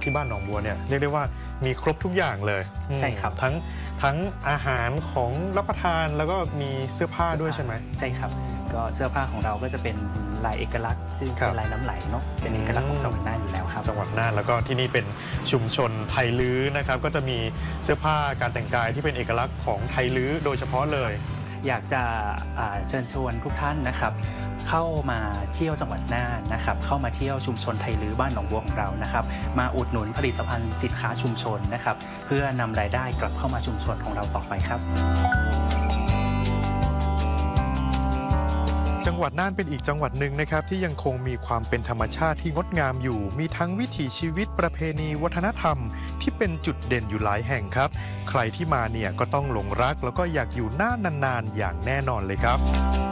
ที่บ้านหนองบัวเนี่ยเรียกได้ว่ามีครบทุกอย่างเลยใช่ครับทั้งอาหารของรับประทานแล้วก็มีเสื้อผ้าด้วยใช่ไหมใช่ครับก็เสื้อผ้าของเราก็จะเป็นลายเอกลักษณ์ซึ่งเป็นลายน้ำไหลเนาะเป็นเอกลักษณ์ของจังหวัดน่านอยู่แล้วครับจังหวัดน่านแล้วก็ที่นี่เป็นชุมชนไทยลื้อนะครับก็จะมีเสื้อผ้าการแต่งกายที่เป็นเอกลักษณ์ของไทยลื้อโดยเฉพาะเลยอยากจะเชิญชวนทุกท่านนะครับเข้ามาเที่ยวจังหวัดน่านนะครับเข้ามาเที่ยวชุมชนไทยลื้อบ้านหนองบัวของเรานะครับมาอุดหนุนผลิตภัณฑ์สินค้าชุมชนนะครับเพื่อนำรายได้กลับเข้ามาชุมชนของเราต่อไปครับจังหวัดน่านเป็นอีกจังหวัดหนึ่งนะครับที่ยังคงมีความเป็นธรรมชาติที่งดงามอยู่มีทั้งวิถีชีวิตประเพณีวัฒนธรรมที่เป็นจุดเด่นอยู่หลายแห่งครับใครที่มาเนี่ยก็ต้องหลงรักแล้วก็อยากอยู่น่านนานๆอย่างแน่นอนเลยครับ